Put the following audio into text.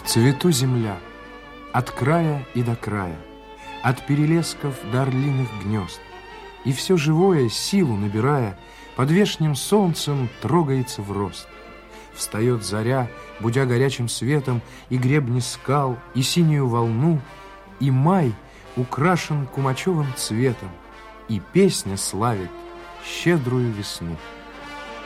цвету земля, от края и до края, от перелесков до орлиных гнезд. И все живое, силу набирая, под вешним солнцем трогается в рост. Встает заря, будя горячим светом и гребни скал, и синюю волну, и май украшен кумачевым цветом, и песня славит щедрую весну.